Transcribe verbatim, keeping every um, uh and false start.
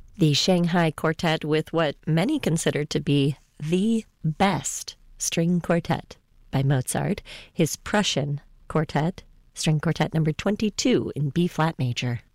The Shanghai Quartet with what many consider to be the best string quartet by Mozart, his Prussian Quartet, string quartet number twenty-two in B-flat major.